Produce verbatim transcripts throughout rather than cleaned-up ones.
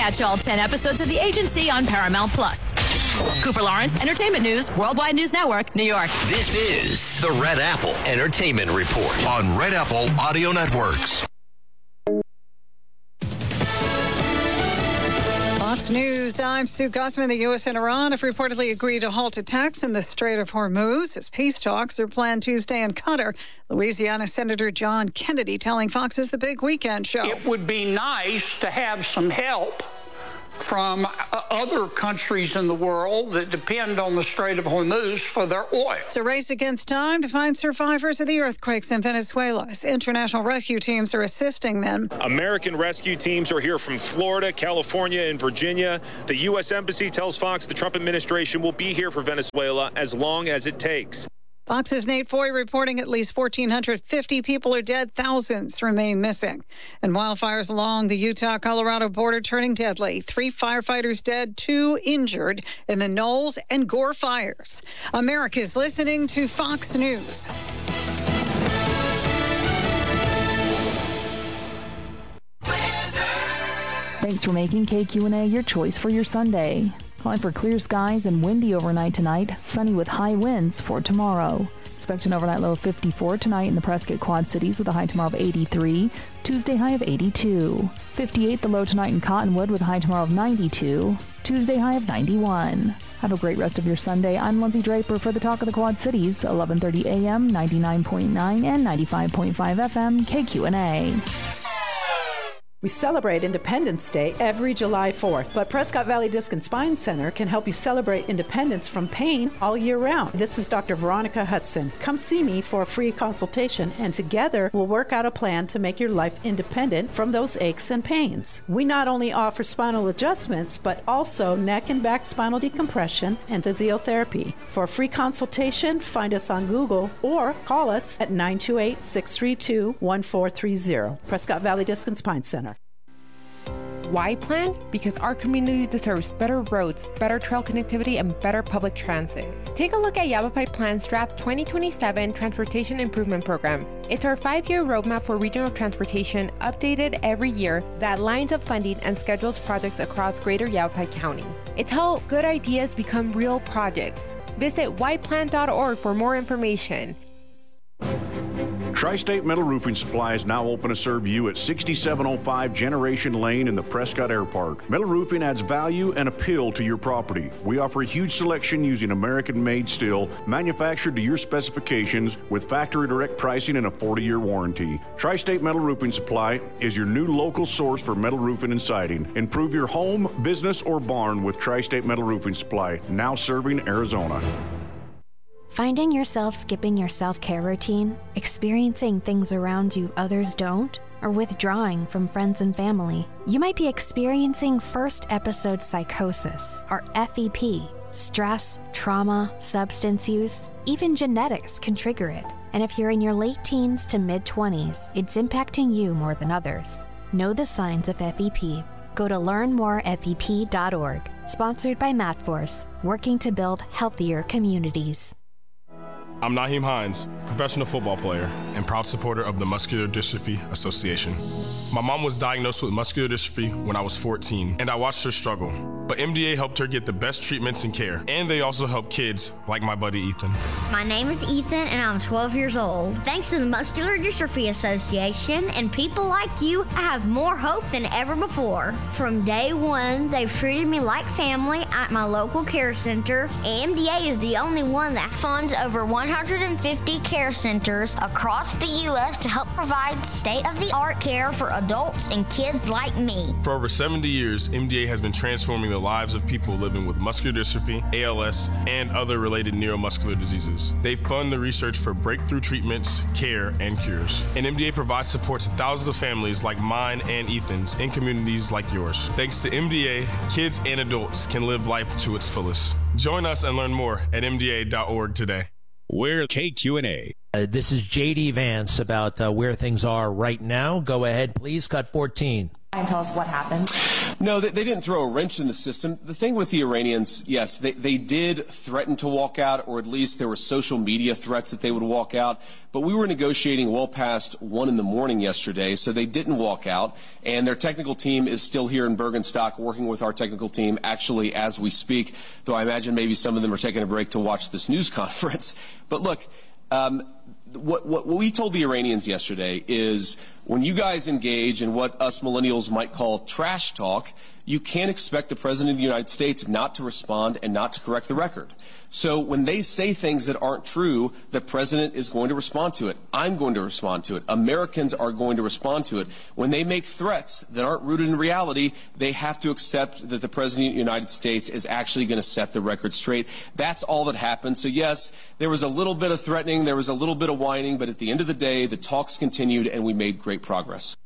Catch all ten episodes of The Agency on Paramount Plus. Cooper Lawrence, Entertainment News, Worldwide News Network, New York. This is the Red Apple Entertainment Report on Red Apple Audio Networks. Fox News, I'm Sue Gossman. The U S and Iran have reportedly agreed to halt attacks in the Strait of Hormuz as peace talks are planned Tuesday in Qatar. Louisiana Senator John Kennedy telling Fox it's the big weekend show. It would be nice to have some help from other countries in the world that depend on the Strait of Hormuz for their oil. It's a race against time to find survivors of the earthquakes in Venezuela. As international rescue teams are assisting them. American rescue teams are here from Florida, California, and Virginia. The U S Embassy tells Fox the Trump administration will be here for Venezuela as long as it takes. Fox's Nate Foy reporting at least one thousand four hundred fifty people are dead, thousands remain missing. And wildfires along the Utah-Colorado border turning deadly. Three firefighters dead, two injured in the Knowles and Gore fires. America's listening to Fox News. Thanks for making K Q and A your choice for your Sunday. Calling for clear skies and windy overnight tonight, sunny with high winds for tomorrow. Expect an overnight low of fifty-four tonight in the Prescott Quad Cities with a high tomorrow of eighty-three. Tuesday high of eighty-two. fifty-eight the low tonight in Cottonwood with a high tomorrow of ninety-two. Tuesday high of ninety-one. Have a great rest of your Sunday. I'm Lindsay Draper for the Talk of the Quad Cities, eleven thirty a.m., ninety-nine point nine and ninety-five point five F M, K Q and A. We celebrate Independence Day every July fourth, but Prescott Valley Disc and Spine Center can help you celebrate independence from pain all year round. This is Doctor Veronica Hudson. Come see me for a free consultation, and together we'll work out a plan to make your life independent from those aches and pains. We not only offer spinal adjustments, but also neck and back spinal decompression and physiotherapy. For a free consultation, find us on Google or call us at nine two eight, six three two, one four three zero. Prescott Valley Disc and Spine Center. Why plan? Because our community deserves better roads, better trail connectivity, and better public transit. Take a look at Yavapai Plan's Draft twenty twenty-seven Transportation Improvement Program. It's our five-year roadmap for regional transportation, updated every year, that lines up funding and schedules projects across greater Yavapai County. It's how good ideas become real projects. Visit why plan dot org for more information. Tri-State Metal Roofing Supply is now open to serve you at sixty-seven oh five Generation Lane in the Prescott Air Park. Metal roofing adds value and appeal to your property. We offer a huge selection using American-made steel, manufactured to your specifications with factory direct pricing and a forty-year warranty. Tri-State Metal Roofing Supply is your new local source for metal roofing and siding. Improve your home, business, or barn with Tri-State Metal Roofing Supply, now serving Arizona. Finding yourself skipping your self-care routine, experiencing things around you others don't, or withdrawing from friends and family, you might be experiencing first episode psychosis, or F E P. Stress, trauma, substance use, even genetics can trigger it. And if you're in your late teens to mid-twenties, it's impacting you more than others. Know the signs of F E P. Go to learn more F E P dot org. Sponsored by MatForce, working to build healthier communities. I'm Naheem Hines, professional football player and proud supporter of the Muscular Dystrophy Association. My mom was diagnosed with muscular dystrophy when I was fourteen, and I watched her struggle. But M D A helped her get the best treatments and care, and they also help kids like my buddy Ethan. My name is Ethan, and I'm twelve years old. Thanks to the Muscular Dystrophy Association and people like you, I have more hope than ever before. From day one, they've treated me like family at my local care center. M D A is the only one that funds over one hundred fifty care centers across the U S to help provide state-of-the-art care for adults and kids like me. For over seventy years, M D A has been transforming the lives of people living with muscular dystrophy, A L S, and other related neuromuscular diseases. They fund the research for breakthrough treatments, care, and cures. And M D A provides support to thousands of families like mine and Ethan's in communities like yours. Thanks to M D A, kids and adults can live life to its fullest. Join us and learn more at M D A dot org today. We're K Q and A. Uh, this is J D Vance about uh, where things are right now. Go ahead, please. Cut fourteen. And tell us what happened. No, they, they didn't throw a wrench in the system. The thing with the Iranians, yes, they, they did threaten to walk out, or at least there were social media threats that they would walk out. But we were negotiating well past one in the morning yesterday, so they didn't walk out. And their technical team is still here in Bergenstock working with our technical team actually as we speak, though I imagine maybe some of them are taking a break to watch this news conference. But look, um, What, what, what we told the Iranians yesterday is when you guys engage in what us millennials might call trash talk, you can't expect the President of the United States not to respond and not to correct the record. So when they say things that aren't true, the President is going to respond to it. I'm going to respond to it. Americans are going to respond to it. When they make threats that aren't rooted in reality, they have to accept that the President of the United States is actually going to set the record straight. That's all that happened. So, yes, there was a little bit of threatening, there was a little bit of whining, but at the end of the day, the talks continued and we made great progress.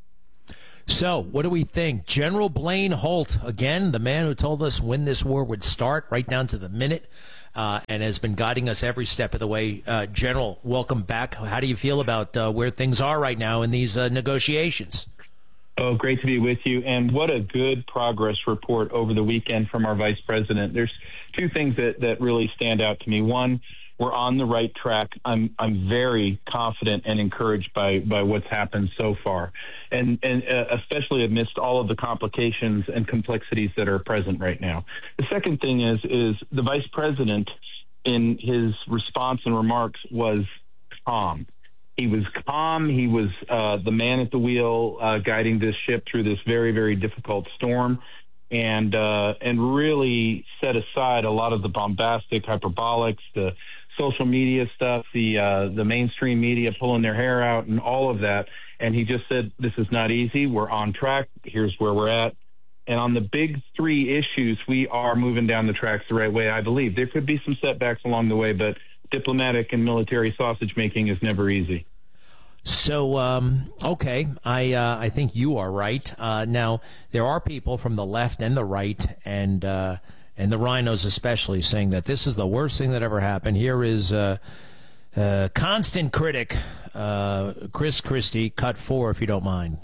So, what do we think? General Blaine Holt, again, the man who told us when this war would start, right down to the minute, uh, and has been guiding us every step of the way. Uh, General, welcome back. How do you feel about uh, where things are right now in these uh, negotiations? Oh, great to be with you. And what a good progress report over the weekend from our Vice President. There's two things that, that really stand out to me. One, we're on the right track. I'm I'm very confident and encouraged by by what's happened so far, and and uh, especially amidst all of the complications and complexities that are present right now. The second thing is is the Vice President, in his response and remarks, was calm. He was calm. He was uh, the man at the wheel, uh, guiding this ship through this very very difficult storm. And uh, and really set aside a lot of the bombastic hyperbolics, the social media stuff, the uh, the mainstream media pulling their hair out, and all of that. And he just said, "This is not easy. We're on track. Here's where we're at." And on the big three issues, we are moving down the tracks the right way. I believe there could be some setbacks along the way, but diplomatic and military sausage making is never easy. So, um, okay, I uh, I think you are right. Uh, now, there are people from the left and the right, and uh, and the rhinos especially, saying that this is the worst thing that ever happened. Here is uh, uh, constant critic uh, Chris Christie, cut four, if you don't mind.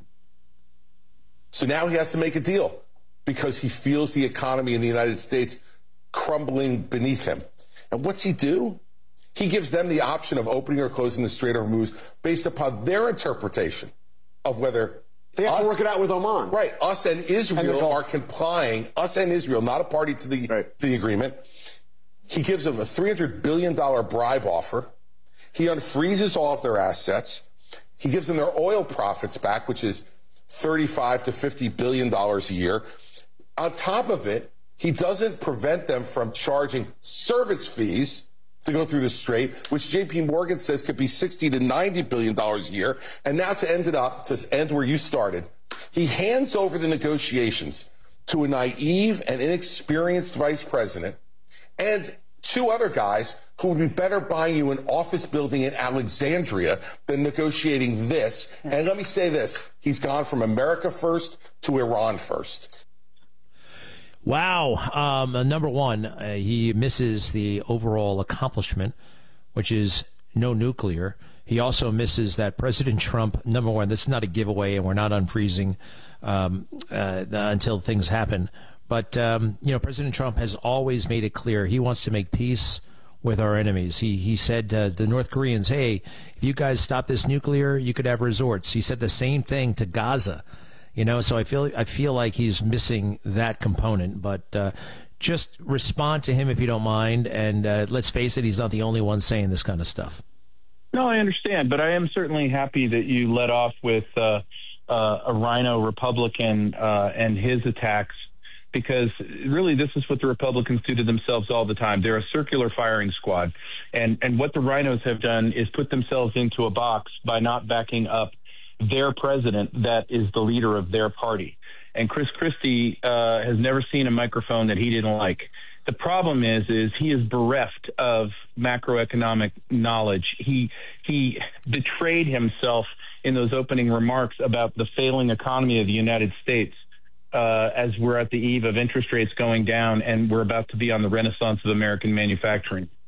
So now he has to make a deal because he feels the economy in the United States crumbling beneath him. And what's he do? He gives them the option of opening or closing the Strait of Hormuz based upon their interpretation of whether they have us, to work it out with Oman. Right. Us and Israel and are complying. Us and Israel, not a party to the, right. to the agreement. He gives them a three hundred billion dollars bribe offer. He unfreezes all of their assets. He gives them their oil profits back, which is thirty-five to fifty billion dollars a year. On top of it, he doesn't prevent them from charging service fees to go through the strait, which J P Morgan says could be sixty to ninety billion dollars a year. And now to end it up, to end where you started, he hands over the negotiations to a naive and inexperienced vice president and two other guys who would be better buying you an office building in Alexandria than negotiating this. And let me say this, he's gone from America first to Iran first. Wow. Um, uh, number one, uh, he misses the overall accomplishment, which is no nuclear. He also misses that President Trump, number one, this is not a giveaway, and we're not unfreezing um, uh, until things happen. But, um, you know, President Trump has always made it clear he wants to make peace with our enemies. He he said to the North Koreans, hey, if you guys stop this nuclear, you could have resorts. He said the same thing to Gaza. You know, so I feel I feel like he's missing that component. But uh, just respond to him if you don't mind. And uh, let's face it, he's not the only one saying this kind of stuff. No, I understand. But I am certainly happy that you led off with uh, uh, a rhino Republican uh, and his attacks, because really this is what the Republicans do to themselves all the time. They're a circular firing squad. And, and what the rhinos have done is put themselves into a box by not backing up their president that is the leader of their party. And Chris Christie uh, has never seen a microphone that he didn't like. The problem is, is he is bereft of macroeconomic knowledge. He he betrayed himself in those opening remarks about the failing economy of the United States uh, as we're at the eve of interest rates going down and we're about to be on the renaissance of American manufacturing.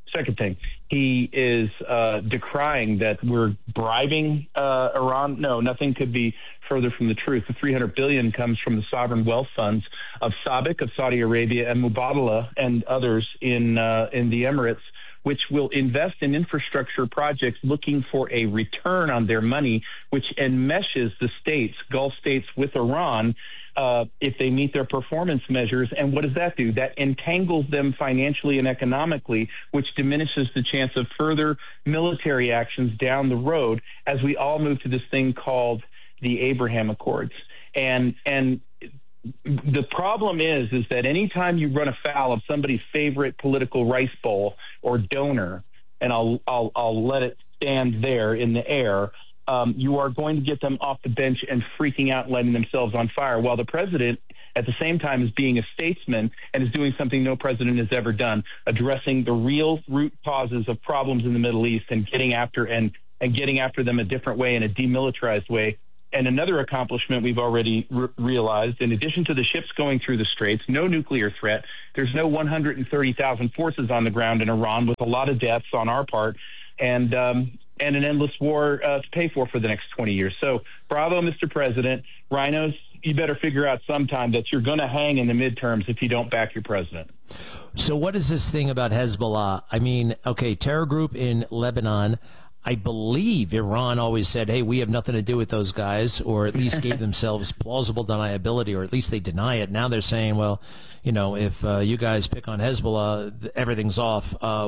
Second thing, he is uh, decrying that we're bribing uh, Iran. No, nothing could be further from the truth. The three hundred billion dollars comes from the sovereign wealth funds of SABIC, of Saudi Arabia, and Mubadala and others in uh, in the Emirates, which will invest in infrastructure projects looking for a return on their money, which enmeshes the states, Gulf states, with Iran uh, if they meet their performance measures. And what does that do? That entangles them financially and economically, which diminishes the chance of further military actions down the road as we all move to this thing called the Abraham Accords. And and the problem is, is that anytime you run afoul of somebody's favorite political rice bowl or donor, and I'll I'll, I'll let it stand there in the air, um, you are going to get them off the bench and freaking out and letting themselves on fire, while the president at the same time is being a statesman and is doing something no president has ever done, addressing the real root causes of problems in the Middle East and getting after and, and getting after them a different way, in a demilitarized way. And another accomplishment we've already re- realized, in addition to the ships going through the straits, no nuclear threat, there's no one hundred thirty thousand forces on the ground in Iran, with a lot of deaths on our part, and um, and an endless war uh, to pay for for the next twenty years. So bravo, Mister President. Rhinos, you better figure out sometime that you're going to hang in the midterms if you don't back your president. So what is this thing about Hezbollah? I mean, okay, terror group in Lebanon. I believe Iran always said, hey, we have nothing to do with those guys, or at least gave themselves plausible deniability, or at least they deny it. Now they're saying, well, you know, if uh, you guys pick on Hezbollah, everything's off. Uh,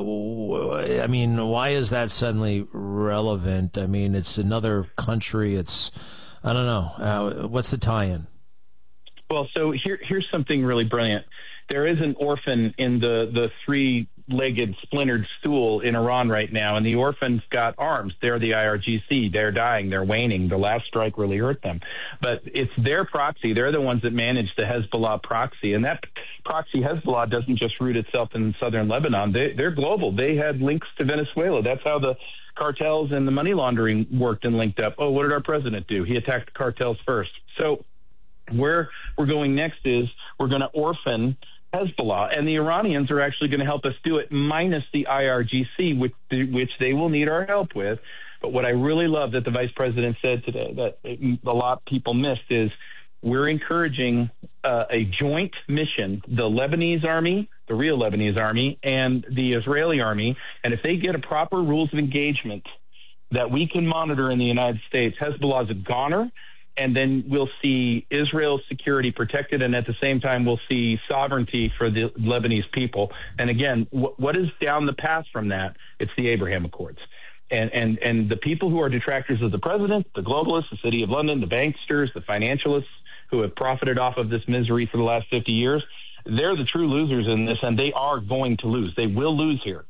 I mean, why is that suddenly relevant? I mean, it's another country. It's, I don't know. Uh, what's the tie-in? Well, so here, here's something really brilliant. There is an orphan in the, the three-legged splintered stool in Iran right now, and the orphan's got arms. They're the I R G C. They're dying. They're waning. The last strike really hurt them. But it's their proxy. They're the ones that manage the Hezbollah proxy. And that proxy, Hezbollah, doesn't just root itself in southern Lebanon. They, they're global. They had links to Venezuela. That's how the cartels and the money laundering worked and linked up. Oh, what did our president do? He attacked the cartels first. So where we're going next is we're going to orphan Hezbollah, and the Iranians are actually going to help us do it, minus the I R G C, which, which they will need our help with. But what I really love that the vice president said today, that a lot of people missed, is we're encouraging uh, a joint mission, the Lebanese army, the real Lebanese army, and the Israeli army. And if they get a proper rules of engagement that we can monitor in the United States, Hezbollah is a goner. And then we'll see Israel's security protected, and at the same time, we'll see sovereignty for the Lebanese people. And again, wh- what is down the path from that? It's the Abraham Accords. And, and, and the people who are detractors of the president, the globalists, the City of London, the banksters, the financialists who have profited off of this misery for the last fifty years, they're the true losers in this, and they are going to lose. They will lose here.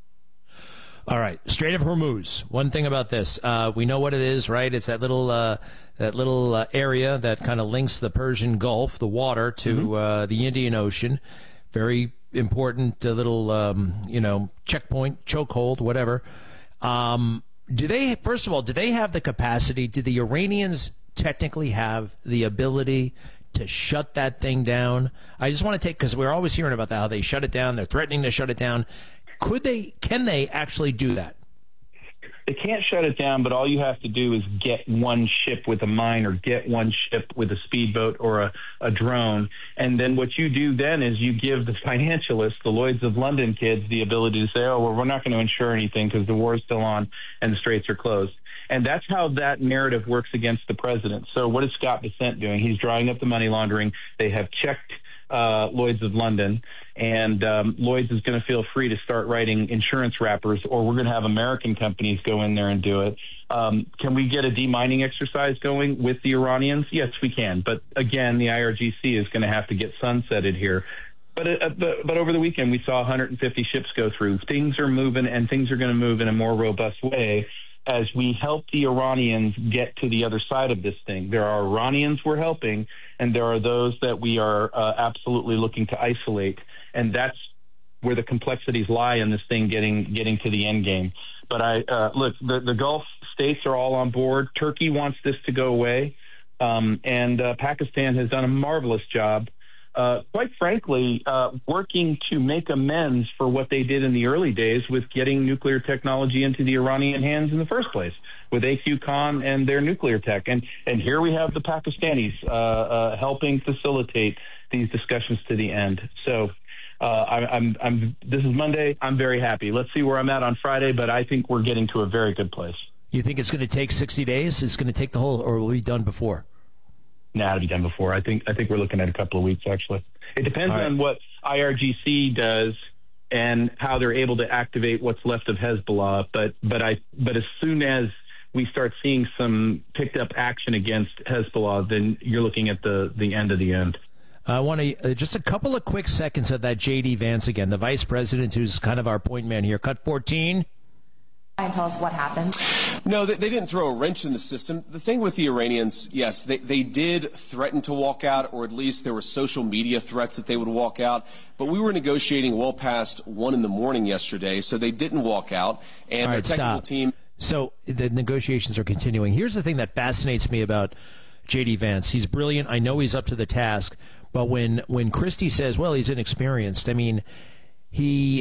All right, Strait of Hormuz. One thing about this, uh, we know what it is, right? It's that little uh, that little uh, area that kind of links the Persian Gulf, the water, to mm-hmm. uh, the Indian Ocean. Very important uh, little, um, you know, checkpoint, chokehold, whatever. Um, do they? First of all, do they have the capacity? Do the Iranians technically have the ability to shut that thing down? I just want to take, because we're always hearing about that, how they shut it down. They're threatening to shut it down. Could they, can they actually do that? They can't shut it down, but all you have to do is get one ship with a mine, or get one ship with a speedboat or a, a drone. And then what you do then is you give the financialists, the Lloyds of London kids, the ability to say, oh, well, we're not going to insure anything because the war is still on and the straits are closed. And that's how that narrative works against the president. So what is Scott Bessent doing? He's drawing up the money laundering. They have checked uh, Lloyds of London. And um, Lloyd's is going to feel free to start writing insurance wrappers, or we're going to have American companies go in there and do it. Um, can we get a demining exercise going with the Iranians? Yes, we can. But again, the I R G C is going to have to get sunsetted here. But, uh, but but over the weekend, we saw one hundred fifty ships go through. Things are moving, and things are going to move in a more robust way as we help the Iranians get to the other side of this thing. There are Iranians we're helping, and there are those that we are uh, absolutely looking to isolate. And that's where the complexities lie in this thing getting getting to the end game. But I uh, look, the, the Gulf states are all on board. Turkey wants this to go away, um, and uh, Pakistan has done a marvelous job uh, quite frankly, uh, working to make amends for what they did in the early days with getting nuclear technology into the Iranian hands in the first place, with A Q COM and their nuclear tech. And and here we have the Pakistanis uh, uh, helping facilitate these discussions to the end. So uh, I, I'm, I'm, this is Monday. I'm very happy. Let's see where I'm at on Friday, but I think we're getting to a very good place. You think it's going to take sixty days? It's going to take the whole, or will it be done before? Nah, it'll be done before. I think I think we're looking at a couple of weeks, actually. It depends right. on what I R G C does and how they're able to activate what's left of Hezbollah. But but I but as soon as we start seeing some picked up action against Hezbollah, then you're looking at the, the end of the end. I want to uh, just a couple of quick seconds of that J D Vance again, the vice president, who's kind of our point man here. Cut fourteen. And tell us what happened. No, they, they didn't throw a wrench in the system. The thing with the Iranians, yes, they, they did threaten to walk out, or at least there were social media threats that they would walk out. But we were negotiating well past one in the morning yesterday, so they didn't walk out. And All right, the technical stop. team. So the negotiations are continuing. Here's the thing that fascinates me about J D Vance. He's brilliant. I know he's up to the task. But when, when Christie says, well, he's inexperienced, I mean, he...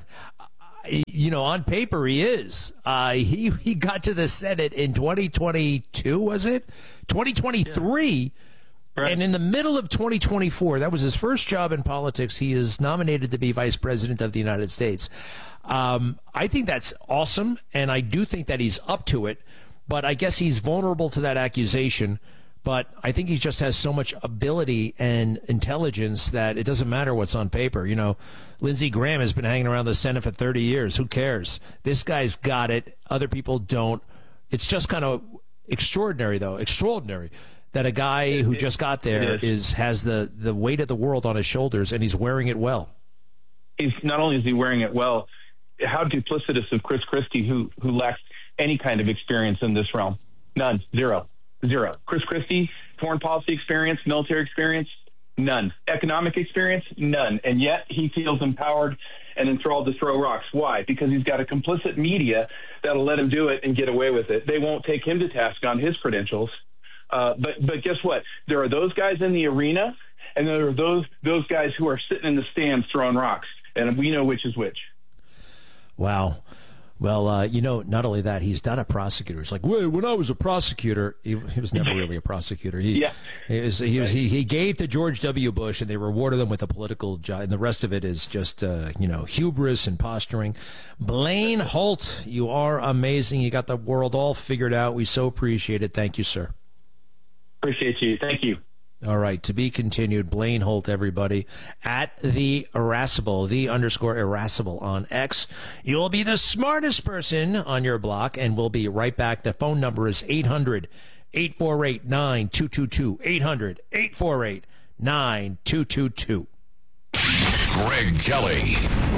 You know, on paper he is. Uh, he he got to the Senate in twenty twenty-two, was it? twenty twenty-three. Yeah. Right. And in the middle of twenty twenty-four, that was his first job in politics. He is nominated to be vice president of the United States. Um, I think that's awesome, and I do think that he's up to it. But I guess he's vulnerable to that accusation. But I think he just has so much ability and intelligence that it doesn't matter what's on paper. You know, Lindsey Graham has been hanging around the Senate for thirty years. Who cares? This guy's got it. Other people don't. It's just kind of extraordinary, though, extraordinary that a guy who just got there is. is has the, the weight of the world on his shoulders, and he's wearing it well. He's not only is he wearing it well, how duplicitous of Chris Christie, who who lacks any kind of experience in this realm. None. Zero. Zero. Chris Christie, foreign policy experience, military experience, none. Economic experience, none. And yet he feels empowered and enthralled to throw rocks. Why? Because he's got a complicit media that'll let him do it and get away with it. They won't take him to task on his credentials. Uh, but but guess what? There are those guys in the arena, and there are those those guys who are sitting in the stands throwing rocks. And we know which is which. Wow. Well, uh, you know, not only that, he's not a prosecutor. It's like, wait, when I was a prosecutor, he, he was never really a prosecutor. He, yeah. he, was, he, was, he, he gave to George W. Bush, and they rewarded him with a political job. And the rest of it is just, uh, you know, hubris and posturing. Blaine Holt, you are amazing. You got the world all figured out. We so appreciate it. Thank you, sir. Appreciate you. Thank you. All right, to be continued, Blaine Holt, everybody, at the Irascible, the underscore Irascible on X. You'll be the smartest person on your block, and we'll be right back. The phone number is eight hundred, eight four eight, nine two two two, eight hundred, eight four eight, nine two two two. Greg Kelly.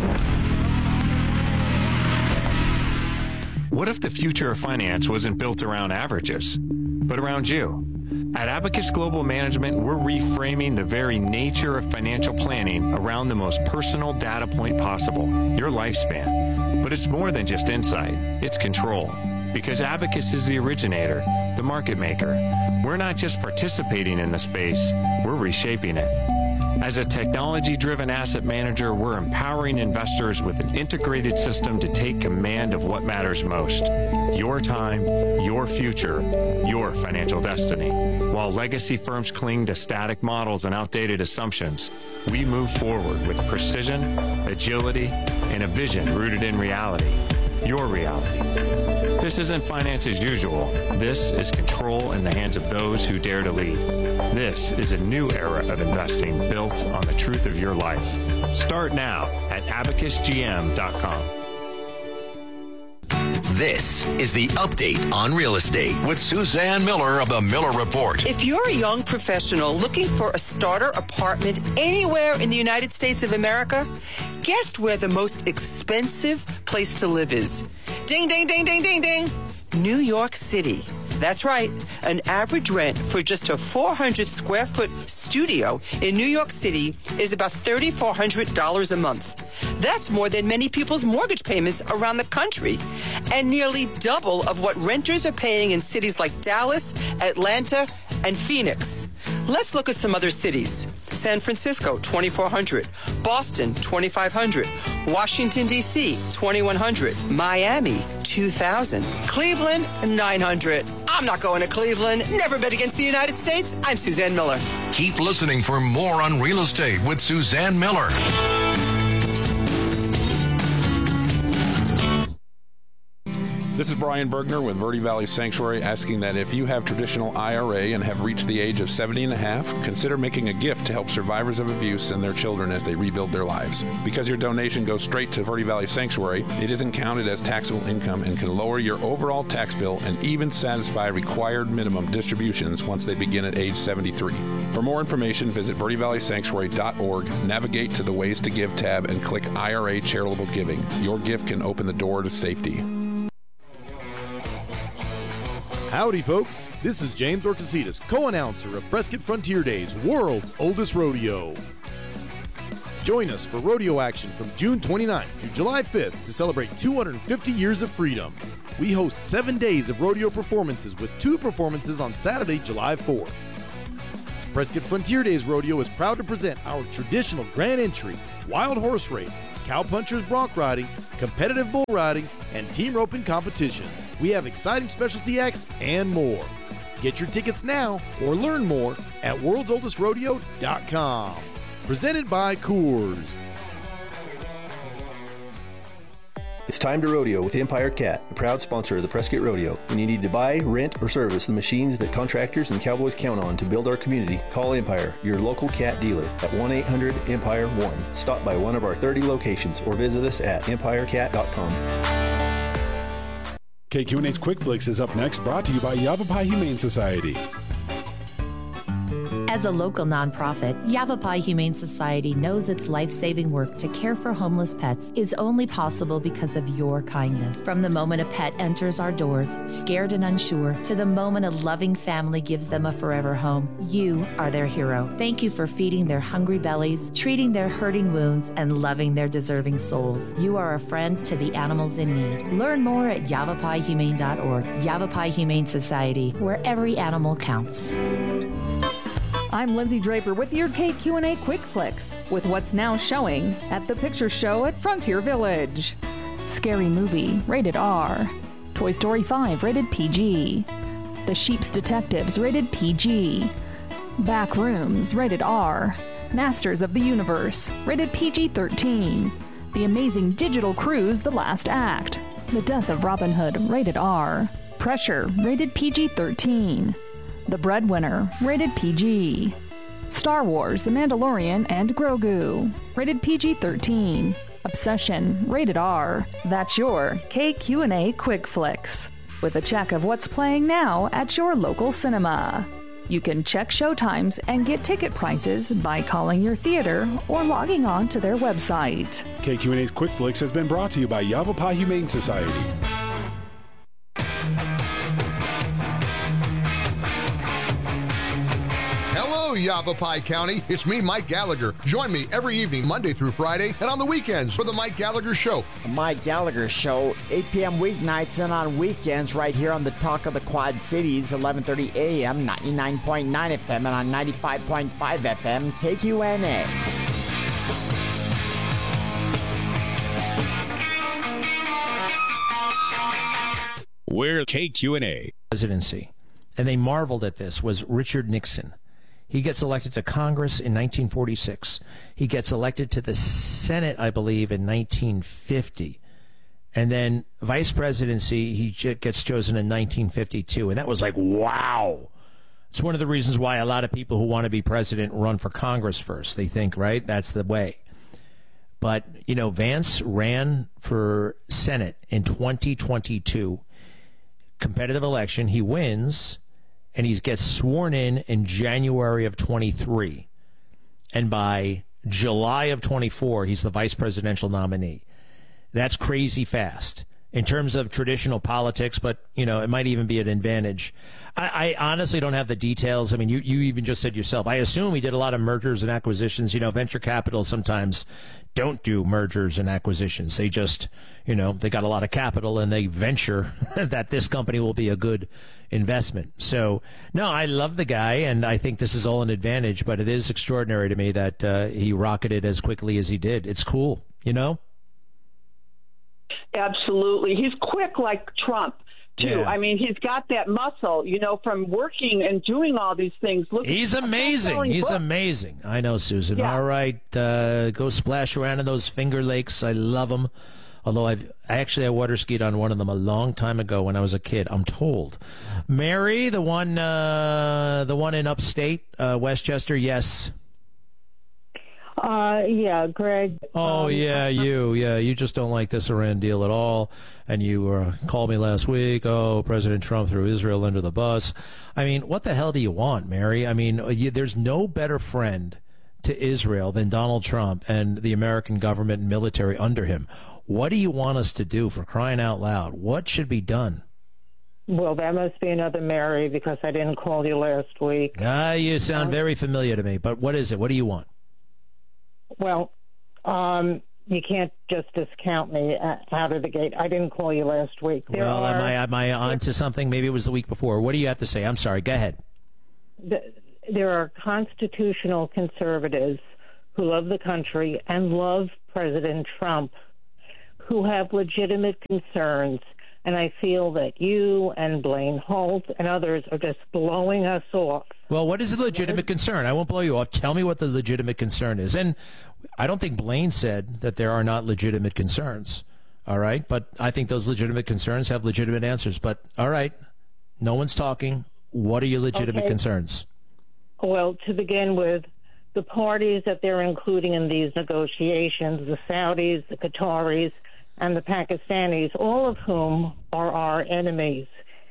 What if the future of finance wasn't built around averages, but around you? At Abacus Global Management, we're reframing the very nature of financial planning around the most personal data point possible, your lifespan. But it's more than just insight, it's control. Because Abacus is the originator, the market maker. We're not just participating in the space, we're reshaping it. As a technology-driven asset manager, we're empowering investors with an integrated system to take command of what matters most. Your time, your future, your financial destiny. While legacy firms cling to static models and outdated assumptions, we move forward with precision, agility, and a vision rooted in reality. Your reality. This isn't finance as usual. This is control in the hands of those who dare to lead. This is a new era of investing built on the truth of your life. Start now at abacus g m dot com. This is the Update on Real Estate with Suzanne Miller of the Miller Report. If you're a young professional looking for a starter apartment anywhere in the United States of America, guess where the most expensive place to live is? Ding, ding, ding, ding, ding, ding. New York City. That's right. An average rent for just a four hundred square foot studio in New York City is about three thousand four hundred dollars a month. That's more than many people's mortgage payments around the country, and nearly double of what renters are paying in cities like Dallas, Atlanta, and Phoenix. Let's look at some other cities. San Francisco, twenty-four hundred. Boston, twenty-five hundred. Washington, D C, twenty-one hundred. Miami, two thousand. Cleveland, nine hundred. I'm not going to Cleveland. Never bet against the United States. I'm Suzanne Miller. Keep listening for more on real estate with Suzanne Miller. This is Brian Bergner with Verde Valley Sanctuary asking that if you have traditional I R A and have reached the age of seventy and a half, consider making a gift to help survivors of abuse and their children as they rebuild their lives. Because your donation goes straight to Verde Valley Sanctuary, it isn't counted as taxable income and can lower your overall tax bill and even satisfy required minimum distributions once they begin at age seventy-three. For more information, visit verde valley sanctuary dot org, navigate to the Ways to Give tab, and click I R A Charitable Giving. Your gift can open the door to safety. Howdy, folks. This is James Orcasitas, co-announcer of Prescott Frontier Days, world's oldest rodeo. Join us for rodeo action from June twenty-ninth through July fifth to celebrate two hundred fifty years of freedom. We host seven days of rodeo performances with two performances on Saturday, July fourth. Prescott Frontier Days Rodeo is proud to present our traditional grand entry, wild horse race, cowpunchers bronc riding, competitive bull riding, and team roping competitions. We have exciting specialty acts and more. Get your tickets now or learn more at worlds oldest rodeo dot com. Presented by Coors. It's time to rodeo with Empire Cat, a proud sponsor of the Prescott Rodeo. When you need to buy, rent, or service the machines that contractors and cowboys count on to build our community, call Empire, your local cat dealer, at one eight hundred empire one. Stop by one of our thirty locations or visit us at empire cat dot com. K Q N A's Quick Flicks is up next, brought to you by Yavapai Humane Society. As a local nonprofit, Yavapai Humane Society knows its life-saving work to care for homeless pets is only possible because of your kindness. From the moment a pet enters our doors, scared and unsure, to the moment a loving family gives them a forever home, you are their hero. Thank you for feeding their hungry bellies, treating their hurting wounds, and loving their deserving souls. You are a friend to the animals in need. Learn more at yavapai humane dot org. Yavapai Humane Society, where every animal counts. I'm Lindsay Draper with your K Q and A Quick Flicks with what's now showing at the Picture Show at Frontier Village. Scary Movie, rated R. Toy Story five, rated P G. The Sheep's Detectives, rated P G. Back Rooms, rated R. Masters of the Universe, rated P G thirteen. The Amazing Digital Cruise, The Last Act. The Death of Robin Hood, rated R. Pressure, rated P G thirteen. The Breadwinner, rated P G. Star Wars, The Mandalorian and Grogu, rated P G thirteen. Obsession, rated R. That's your K Q and A Quick Flicks, with a check of what's playing now at your local cinema. You can check showtimes and get ticket prices by calling your theater or logging on to their website. K Q and A's Quick Flicks has been brought to you by Yavapai Humane Society. Hello, Yavapai County. It's me, Mike Gallagher. Join me every evening, Monday through Friday, and on the weekends for the Mike Gallagher Show. The Mike Gallagher Show, eight p.m. weeknights and on weekends right here on the Talk of the Quad Cities, eleven thirty a.m., ninety-nine point nine F M, and on ninety-five point five F M, K Q N A. We're K Q and A. Presidency. And they marveled at this, was Richard Nixon. He gets elected to Congress in nineteen forty-six. He gets elected to the Senate, I believe, in nineteen fifty. And then vice presidency, he gets chosen in nineteen fifty-two. And that was like, wow. It's one of the reasons why a lot of people who want to be president run for Congress first. They think, right, that's the way. But, you know, Vance ran for Senate in twenty twenty-two. Competitive election. He wins. And he gets sworn in in January of twenty-three. And by July of twenty-four, he's the vice presidential nominee. That's crazy fast. in terms of traditional politics, but, you know, it might even be an advantage. I, I honestly don't have the details. I mean, you, you even just said yourself, I assume he did a lot of mergers and acquisitions. You know, venture capital sometimes don't do mergers and acquisitions. They just, you know, they got a lot of capital and they venture that this company will be a good investment. So, no, I love the guy, and I think this is all an advantage, but it is extraordinary to me that uh, he rocketed as quickly as he did. It's cool, you know? Absolutely. He's quick like Trump, too. Yeah. I mean, he's got that muscle, you know, from working and doing all these things. Look, He's amazing. He's book. amazing. I know, Susan. Yeah. All right. Uh, go splash around in those Finger Lakes. I love them. Although I've I actually I water skied on one of them a long time ago when I was a kid, I'm told. Mary, the one uh, the one in upstate, uh, Westchester, yes. Uh, yeah, Greg. Oh, um, yeah, you. Yeah, you just don't like this Iran deal at all. And you uh, called me last week, oh, President Trump threw Israel under the bus. I mean, what the hell do you want, Mary? I mean, you, there's no better friend to Israel than Donald Trump and the American government and military under him. What do you want us to do, for crying out loud? What should be done? Well, that must be another Mary, because I didn't call you last week. Ah, you sound very familiar to me, but what is it? What do you want? Well, um, you can't just discount me out of the gate. I didn't call you last week. There well, are, am I am I on to something? Maybe it was the week before. What do you have to say? I'm sorry. Go ahead. There are constitutional conservatives who love the country and love President Trump, who have legitimate concerns. And I feel that you and Blaine Holt and others are just blowing us off. Well, what is the legitimate concern? I won't blow you off. Tell me what the legitimate concern is. And I don't think Blaine said that there are not legitimate concerns. All right? But I think those legitimate concerns have legitimate answers. But all right, no one's talking. What are your legitimate Okay. concerns? Well, to begin with, the parties that they're including in these negotiations, the Saudis, the Qataris, and the Pakistanis, all of whom are our enemies.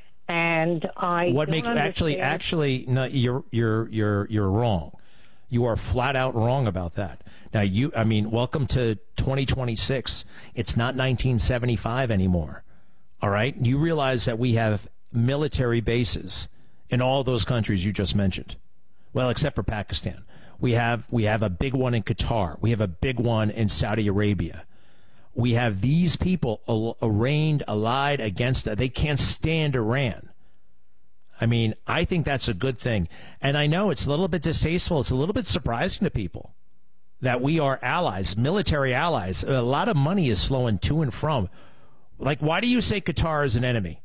And I What don't makes actually understand- actually no, you're you're you're you're wrong. You are flat out wrong about that. Now you I mean, welcome to twenty twenty-six. It's not nineteen seventy-five anymore. All right? You realize that we have military bases in all those countries you just mentioned. Well, except for Pakistan. We have we have a big one in Qatar. We have a big one in Saudi Arabia. We have these people arraigned, allied against it. They can't stand Iran. I mean, I think that's a good thing. And I know it's a little bit distasteful. It's a little bit surprising to people that we are allies, military allies. A lot of money is flowing to and from. Like, why do you say Qatar is an enemy?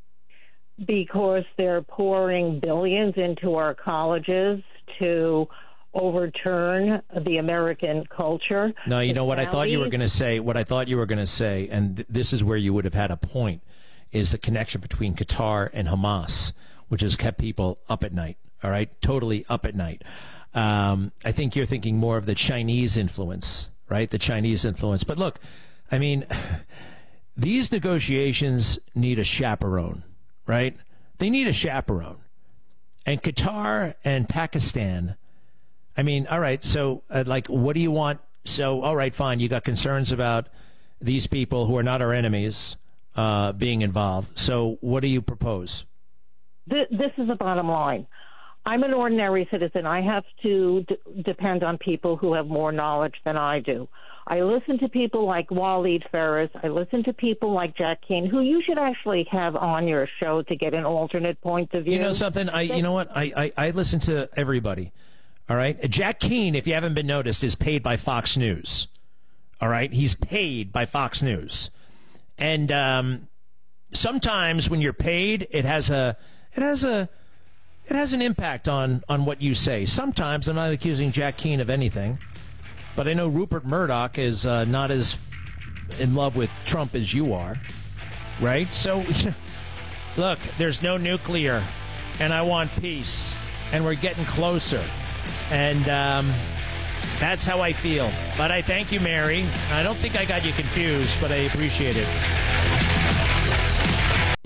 Because they're pouring billions into our colleges to overturn the American culture. No, you The know what I thought you were Saudis- going to say, what I thought you were going to say, and th- this is where you would have had a point, is the connection between Qatar and Hamas, which has kept people up at night, all right? Totally up at night. Um, I think you're thinking more of the Chinese influence, right? The Chinese influence. But look, I mean, these negotiations need a chaperone, right? They need a chaperone. And Qatar and Pakistan, I mean, all right, so, uh, like, what do you want? So, all right, fine, you got concerns about these people who are not our enemies uh, being involved. So what do you propose? Th- this is the bottom line. I'm an ordinary citizen. I have to d- depend on people who have more knowledge than I do. I listen to people like Waleed Ferris. I listen to people like Jack Keane, who you should actually have on your show to get an alternate point of view. You know something? I, you know what? I, I, I listen to everybody. All right. Jack Keane, if you haven't been noticed, is paid by Fox News. All right. He's paid by Fox News. And um, sometimes when you're paid, it has a it has a it has an impact on, on what you say. Sometimes, I'm not accusing Jack Keane of anything, but I know Rupert Murdoch is uh, not as in love with Trump as you are. Right? So, look, there's no nuclear, and I want peace, and we're getting closer. And um, that's how I feel. But I thank you, Mary. I don't think I got you confused, but I appreciate it.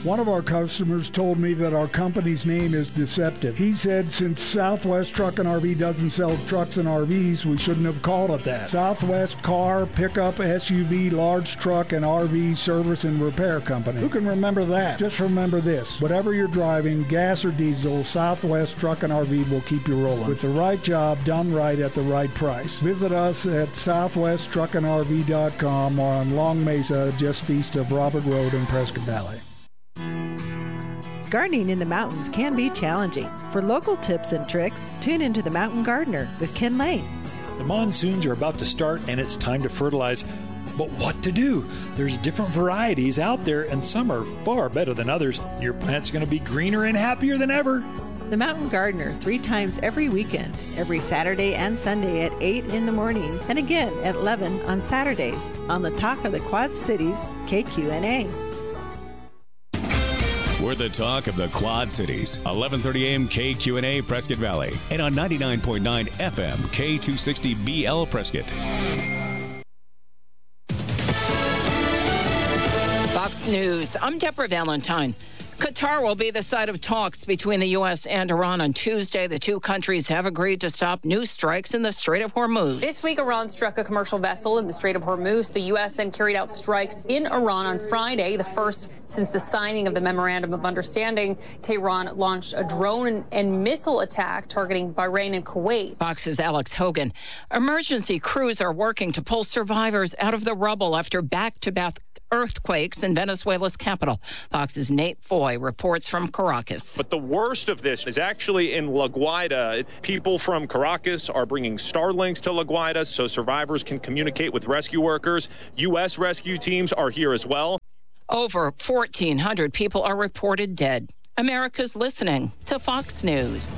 One of our customers told me that our company's name is deceptive. He said since Southwest Truck and R V doesn't sell trucks and R Vs, we shouldn't have called it that. Southwest Car, Pickup, S U V, Large Truck, and R V Service and Repair Company. Who can remember that? Just remember this. Whatever you're driving, gas or diesel, Southwest Truck and R V will keep you rolling. With the right job done right at the right price. Visit us at southwest truck and R V dot com or on Long Mesa, just east of Robert Road in Prescott Valley. Gardening in the mountains can be challenging. For local tips and tricks, tune into The Mountain Gardener with Ken Lane. The monsoons are about to start and it's time to fertilize. But what to do? There's different varieties out there and some are far better than others. Your plant's going to be greener and happier than ever. The Mountain Gardener, three times every weekend, every Saturday and Sunday at eight in the morning, and again at eleven on Saturdays, on the Talk of the Quad Cities, K Q N A. We're the talk of the Quad Cities, eleven thirty a.m. K Q N A Prescott Valley, and on ninety-nine point nine F M K two sixty B L Prescott. Fox News. I'm Deborah Valentine. Qatar will be the site of talks between the U S and Iran on Tuesday. The two countries have agreed to stop new strikes in the Strait of Hormuz. This week, Iran struck a commercial vessel in the Strait of Hormuz. The U S then carried out strikes in Iran on Friday, the first since the signing of the Memorandum of Understanding. Tehran launched a drone and missile attack targeting Bahrain and Kuwait. Fox's Alex Hogan. Emergency crews are working to pull survivors out of the rubble after back-to-back earthquakes in Venezuela's capital. Fox's Nate Foy reports from Caracas. But the worst of this is actually in La Guaira. People from Caracas are bringing Starlinks to La Guaira so survivors can communicate with rescue workers. U S rescue teams are here as well. Over fourteen hundred people are reported dead. America's listening to Fox News.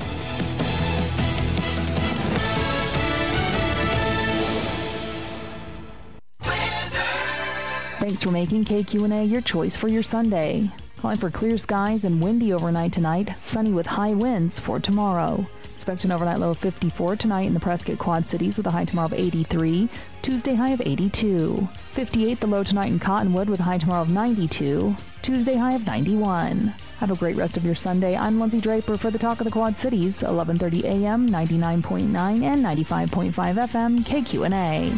Thanks for making K Q N A your choice for your Sunday. Calling for clear skies and windy overnight tonight, sunny with high winds for tomorrow. Expect an overnight low of fifty-four tonight in the Prescott Quad Cities with a high tomorrow of eighty-three. Tuesday high of eighty-two. fifty-eight the low tonight in Cottonwood with a high tomorrow of ninety-two. Tuesday high of ninety-one. Have a great rest of your Sunday. I'm Lindsay Draper for the Talk of the Quad Cities, eleven thirty a.m., ninety-nine point nine and ninety-five point five F M, K Q N A.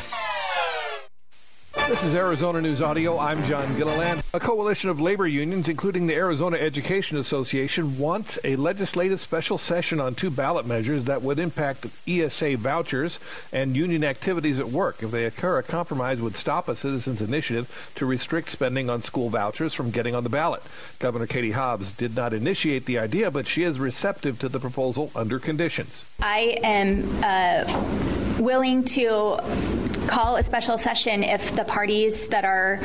This is Arizona News Audio. I'm John Gilliland. A coalition of labor unions, including the Arizona Education Association, wants a legislative special session on two ballot measures that would impact E S A vouchers and union activities at work. If they occur, a compromise would stop a citizens' initiative to restrict spending on school vouchers from getting on the ballot. Governor Katie Hobbs did not initiate the idea, but she is receptive to the proposal under conditions. I am uh, willing to call a special session if the parties that are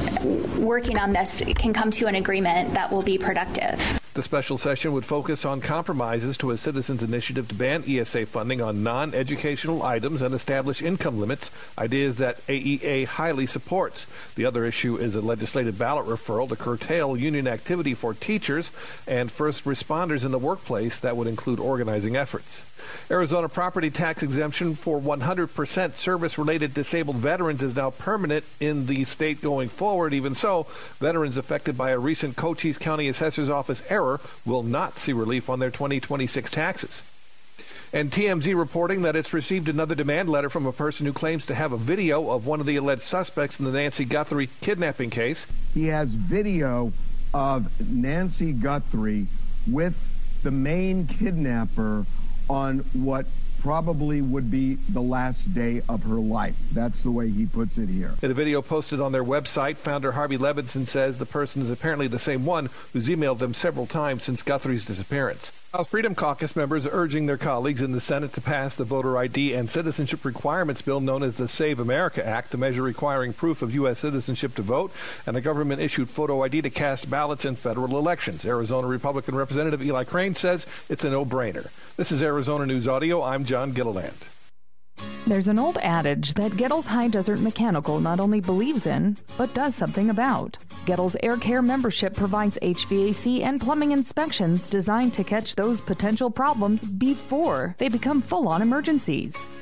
working on this can come to an agreement that will be productive. The special session would focus on compromises to a citizens' initiative to ban E S A funding on non-educational items and establish income limits, ideas that A E A highly supports. The other issue is a legislative ballot referral to curtail union activity for teachers and first responders in the workplace that would include organizing efforts. Arizona property tax exemption for one hundred percent service-related disabled veterans is now permanent in the state going forward. Even so, veterans affected by a recent Cochise County Assessor's Office error will not see relief on their twenty twenty-six taxes. And T M Z reporting that it's received another demand letter from a person who claims to have a video of one of the alleged suspects in the Nancy Guthrie kidnapping case. He has video of Nancy Guthrie with the main kidnapper on what probably would be the last day of her life. That's the way he puts it here. In a video posted on their website, founder Harvey Levinson says the person is apparently the same one who's emailed them several times since Guthrie's disappearance. House Freedom Caucus members are urging their colleagues in the Senate to pass the voter I D and citizenship requirements bill known as the Save America Act, the measure requiring proof of U S citizenship to vote and a government-issued photo I D to cast ballots in federal elections. Arizona Republican Representative Eli Crane says it's a no-brainer. This is Arizona News Audio. I'm John Gilliland. There's an old adage that Gettle's High Desert Mechanical not only believes in, but does something about. Gettle's Air Care membership provides H V A C and plumbing inspections designed to catch those potential problems before they become full-on emergencies.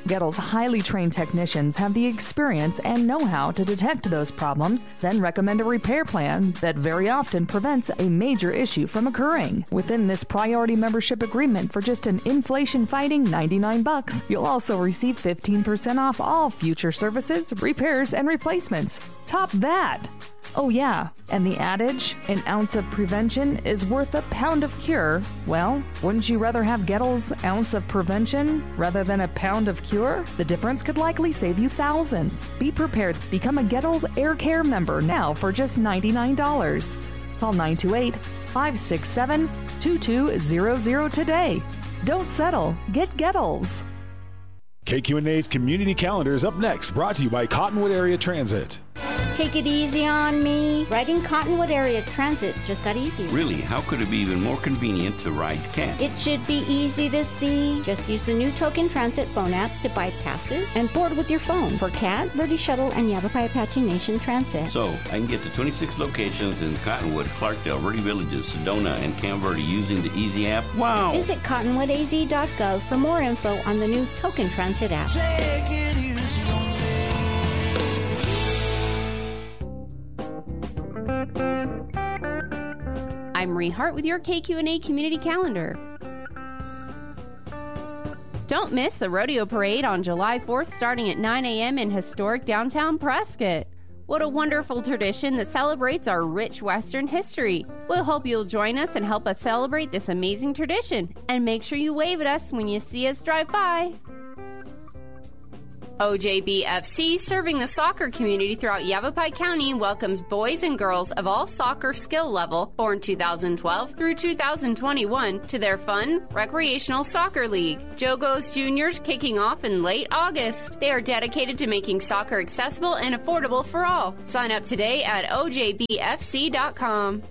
Gettel's highly trained technicians have the experience and know-how to detect those problems, then recommend a repair plan that very often prevents a major issue from occurring. Within this priority membership agreement for just an inflation-fighting ninety-nine bucks, you'll also receive fifteen percent off all future services, repairs, and replacements. Top that! Oh yeah, and the adage, an ounce of prevention is worth a pound of cure. Well, wouldn't you rather have Gettel's ounce of prevention rather than a pound of cure? The difference could likely save you thousands. Be prepared. Become a Gettel's Air Care member now for just ninety-nine dollars. Call nine two eight, five six seven, two two zero zero today. Don't settle. Get Gettel's. K Q N A's Community Calendar is up next, brought to you by Cottonwood Area Transit. Take it easy on me. Riding Cottonwood Area Transit just got easier. Really? How could it be even more convenient to ride C A T? It should be easy to see. Just use the new Token Transit phone app to buy passes and board with your phone for C A T, Verde Shuttle, and Yavapai Apache Nation Transit. So, I can get to twenty-six locations in Cottonwood, Clarkdale, Verde Villages, Sedona, and Camp Verde using the Easy app? Wow! Visit cottonwood a z dot gov for more info on the new Token Transit app. Take it easy on me. I'm Marie Hart with your K Q N A Community Calendar. Don't miss the Rodeo Parade on July fourth starting at nine a.m. in historic downtown Prescott. What a wonderful tradition that celebrates our rich Western history. We'll hope you'll join us and help us celebrate this amazing tradition. And make sure you wave at us when you see us drive by. O J B F C, serving the soccer community throughout Yavapai County, welcomes boys and girls of all soccer skill level, born two thousand twelve through two thousand twenty-one, to their fun, recreational soccer league. Jogos Juniors kicking off in late August. They are dedicated to making soccer accessible and affordable for all. Sign up today at O J B F C dot com.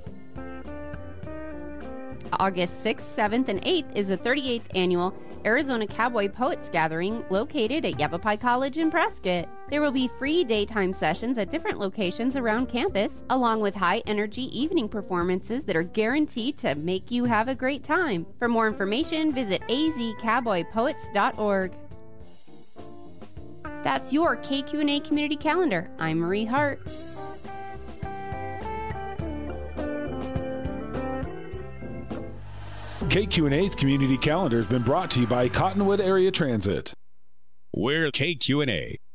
August sixth, seventh, and eighth is the thirty-eighth annual Arizona Cowboy Poets Gathering located at Yavapai College in Prescott. There will be free daytime sessions at different locations around campus, along with high-energy evening performances that are guaranteed to make you have a great time. For more information, visit a z cowboy poets dot org. That's your K Q N A Community Calendar. I'm Marie Hart. K Q N A's Community Calendar has been brought to you by Cottonwood Area Transit. We're K Q N A.